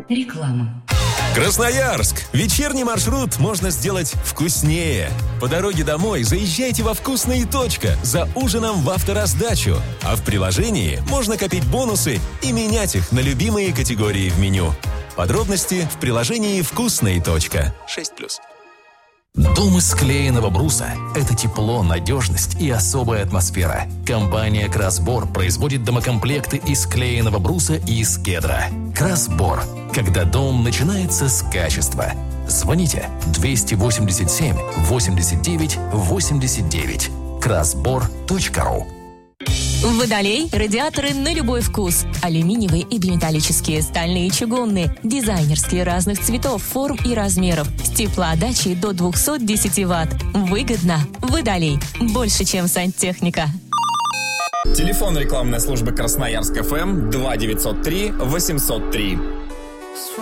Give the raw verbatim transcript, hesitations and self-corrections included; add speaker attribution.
Speaker 1: Реклама.
Speaker 2: Красноярск. Вечерний маршрут можно сделать вкуснее. По дороге домой заезжайте во «Вкусные. Точка» за ужином в автораздачу. А в приложении можно копить бонусы и менять их на любимые категории в меню. Подробности в приложении «Вкусные. Точка». шесть плюс.
Speaker 3: Дом из склеенного бруса – это тепло, надежность и особая атмосфера. Компания «Красбор» производит домокомплекты из склеенного бруса и из кедра. «Красбор» – когда дом начинается с качества. Звоните двести восемьдесят семь восемьдесят девять восемьдесят девять. красбор точка ру.
Speaker 4: Водолей – радиаторы на любой вкус. Алюминиевые и биметаллические, стальные и чугунные, дизайнерские разных цветов, форм и размеров. С теплоотдачей до двести десять ватт. Выгодно. Водолей. Больше, чем сантехника.
Speaker 5: Телефон рекламной службы Красноярск ФМ два девятьсот три восемьсот три.